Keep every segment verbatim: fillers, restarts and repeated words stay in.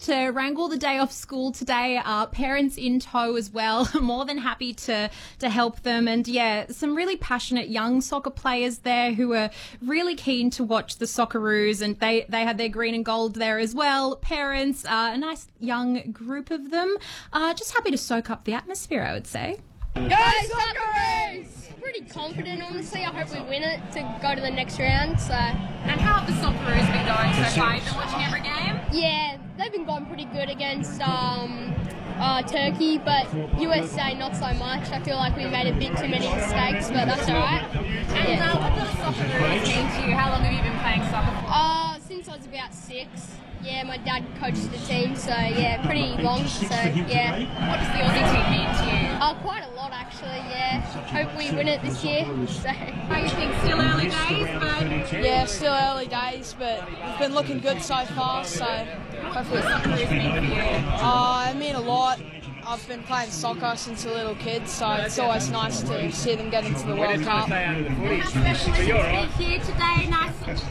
to wrangle the day off school today. Uh, parents in tow as well, more than happy to, to help them. And yeah, some really passionate young soccer players there who are really keen to watch the Socceroos, and they, they had their green and gold there as well. Parents, uh, a nice young group of them. Uh, just happy to soak up the atmosphere, I would say. Go Socceroos! Pretty confident, honestly. I hope we win it to go to the next round. So. And how have the Socceroos been going so far? You've been watching every game? Yeah, they've been going pretty good against um, uh, Turkey, but U S A not so much. I feel like we made a bit too many mistakes, but that's all right. And Yeah. uh, what does Socceroos mean to you? How long have you been playing soccer for? Uh, since I was about six. Yeah, my dad coached the team, so yeah, pretty long. So yeah. What does the Aussie team mean to you? Uh, quite a lot actually. Yeah. Hope we win it this year. So. How you think? Still early days, but Yeah, still early days, but we've been looking good so far, so hopefully. Socceroos mean for you? Uh, I mean a lot. I've been playing soccer since a little kid, so it's always nice to see them get into the World Cup. How special is it to be here today? Nice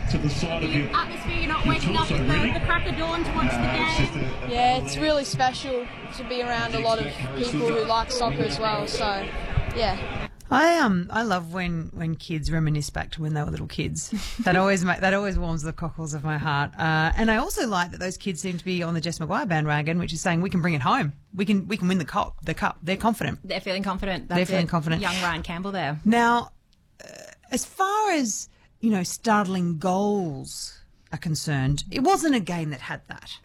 atmosphere. You're not waking up at the, the crack of dawn to watch the game. Yeah, it's really special to be around a lot of people who like soccer as well, so yeah. I um I love when, when kids reminisce back to when they were little kids. That always ma- that always warms the cockles of my heart. Uh, and I also like that those kids seem to be on the Jess Maguire bandwagon, which is saying we can bring it home. We can we can win the cup. The cup. They're confident. They're feeling confident. That's They're feeling it. confident. Young Ryan Campbell there. Now, uh, as far as you know, startling goals are concerned, it wasn't a game that had that.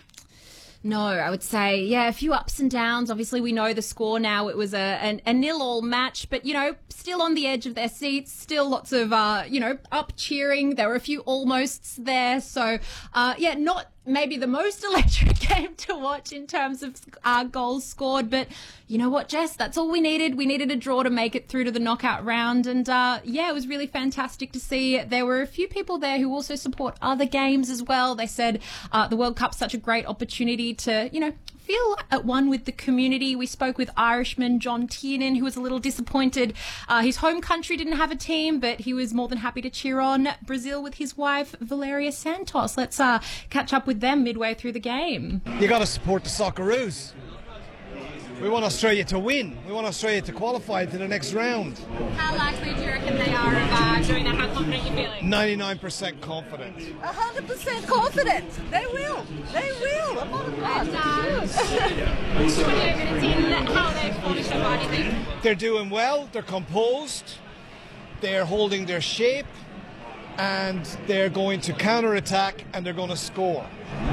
No, I would say, yeah, a few ups and downs. Obviously, we know the score now. It was a, a, a nil-all match, but, you know, still on the edge of their seats, still lots of, uh, you know, up cheering. There were a few almosts there. So, uh, yeah, not maybe the most electric game to watch in terms of uh, goals scored. But you know what, Jess? That's all we needed. We needed a draw to make it through to the knockout round. And, uh, yeah, it was really fantastic to see. There were a few people there who also support other games as well. They said uh, the World Cup's such a great opportunity to, you know, feel at one with the community. We spoke with Irishman John Tiernan, who was a little disappointed. Uh, his home country didn't have a team, but he was more than happy to cheer on Brazil with his wife, Valeria Santos. Let's uh, catch up with them midway through the game. You got to support the Socceroos. We want Australia to win. We want Australia to qualify to the next round. How likely do you reckon they are of uh, doing that? How confident are you feeling? ninety-nine percent confident. one hundred percent confident. They will. They will. I'm not And, uh, twenty-eight minutes in, how are they performing so far, do you think? They're doing well. They're composed. They're holding their shape. And they're going to counter-attack and they're going to score.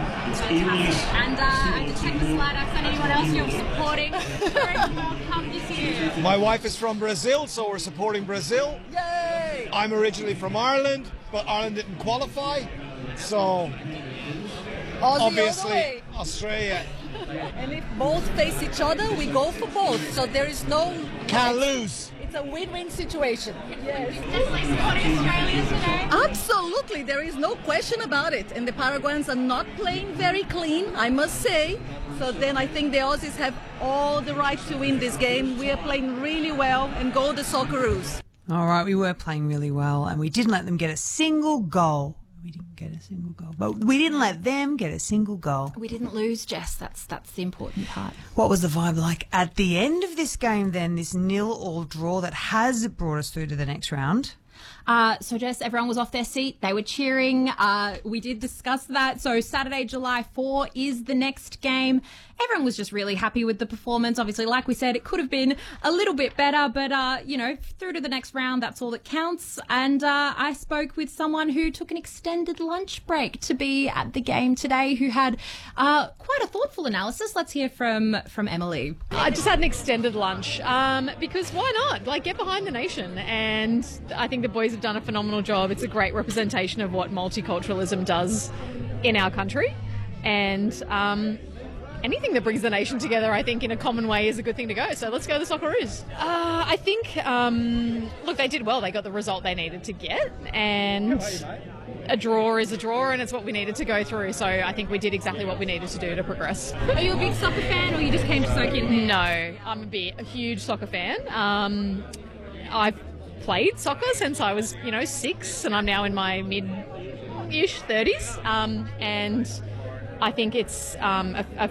And uh, I had to check the slide. I've seen anyone else you're supporting during the World Cup this year. My wife is from Brazil, so we're supporting Brazil. Yay! I'm originally from Ireland, but Ireland didn't qualify. So, Aussie all the obviously, way. Australia And if both face each other, we go for both. So there is no. can't lose. It's a win-win situation. Yes. Definitely supporting Australia today. Absolutely, there is no question about it. And the Paraguayans are not playing very clean, I must say. So then I think the Aussies have all the right to win this game. We are playing really well, and go the Socceroos. All right, we were playing really well, and we didn't let them get a single goal. We didn't get a single goal, but we didn't let them get a single goal. We didn't lose, Jess. That's that's the important part. What was the vibe like at the end of this game then, this nil-all draw that has brought us through to the next round? Uh, so, Jess, everyone was off their seat. They were cheering. Uh, we did discuss that. So, Saturday, July fourth is the next game. Everyone was just really happy with the performance. Obviously, like we said, it could have been a little bit better, but, uh, you know, through to the next round, that's all that counts. And uh, I spoke with someone who took an extended lunch break to be at the game today, who had uh, quite a thoughtful analysis. Let's hear from, from Emily. I just had an extended lunch um, because why not? Like, get behind the nation. And I think the boys have done a phenomenal job. It's a great representation of what multiculturalism does in our country. And um, anything that brings the nation together, I think, in a common way is a good thing to go. So let's go the Socceroos. Uh, I think, um, look, they did well. They got the result they needed to get. And a draw is a draw, and it's what we needed to go through. So I think we did exactly what we needed to do to progress. Are you a big soccer fan, or you just came to soak in? No, I'm a, bit, a huge soccer fan. Um, I've played soccer since I was, you know, six, and I'm now in my mid-ish thirties. Um, and I think it's um, a, a